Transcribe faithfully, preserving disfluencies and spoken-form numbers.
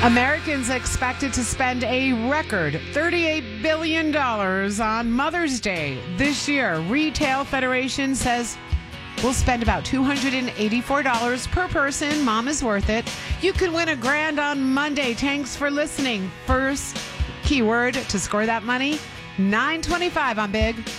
Americans expected to spend a record thirty-eight billion dollars on Mother's Day this year. Retail Federation says we'll spend about two hundred eighty-four dollars per person. Mom is worth it. You could win a grand on Monday. Thanks for listening. First keyword to score that money, nine twenty-five on Big.